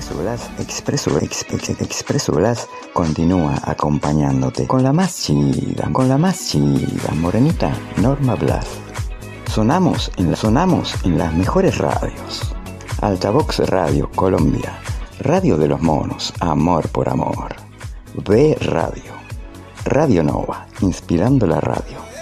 Expreso Blas continúa acompañándote con la más chida, morenita Norma Blas. Sonamos en las mejores radios. Altavox Radio Colombia, Radio de los Monos, Amor por Amor. B Radio, Radio Nova, inspirando la radio.